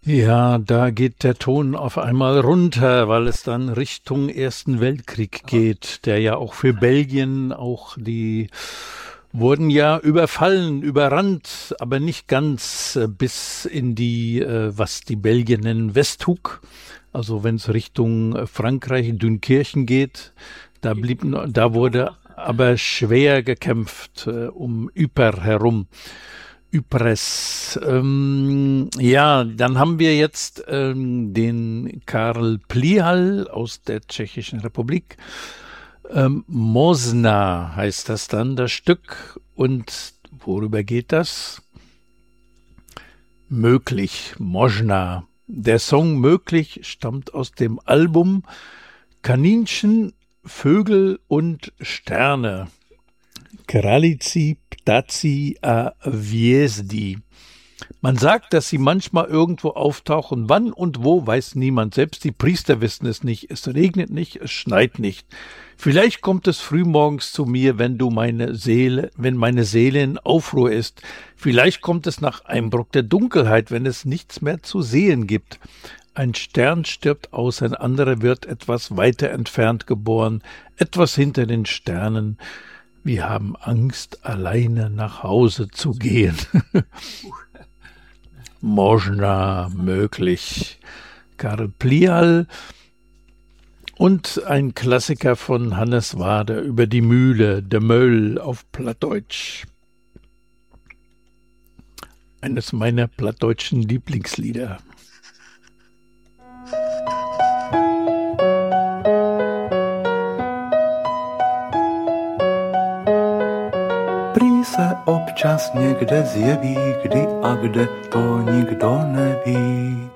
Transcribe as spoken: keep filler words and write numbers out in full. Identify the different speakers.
Speaker 1: Ja, da geht der Ton auf einmal runter, weil es dann Richtung Ersten Weltkrieg geht, der ja auch für Belgien, auch die wurden ja überfallen, überrannt, aber nicht ganz äh, bis in die, äh, was die Belgier nennen, Westhoek. Also wenn es Richtung äh, Frankreich, Dünkirchen geht, da blieb, no- da wurde aber schwer gekämpft äh, um Ypres herum. Ypres. Ähm, ja, dann haben wir jetzt ähm, den Karl Plial aus der Tschechischen Republik. Ähm, Mosna heißt das dann, das Stück. Und worüber geht das? Möglich, Možná. Der Song Möglich stammt aus dem Album Kaninchen, Vögel und Sterne. Kralici, Ptaci a Hvězdy. Man sagt, dass sie manchmal irgendwo auftauchen. Wann und wo, weiß niemand. Selbst die Priester wissen es nicht. Es regnet nicht, es schneit nicht. Vielleicht kommt es frühmorgens zu mir, wenn du meine Seele, wenn meine Seele in Aufruhr ist. Vielleicht kommt es nach Einbruch der Dunkelheit, wenn es nichts mehr zu sehen gibt. Ein Stern stirbt aus, ein anderer wird etwas weiter entfernt geboren, etwas hinter den Sternen. Wir haben Angst, alleine nach Hause zu gehen. Možná, möglich. Karl Plial und ein Klassiker von Hannes Wader über die Mühle, de Möll auf Plattdeutsch. Eines meiner plattdeutschen Lieblingslieder.
Speaker 2: Prý se občas někde zjeví, kdy a kde to nikdo neví.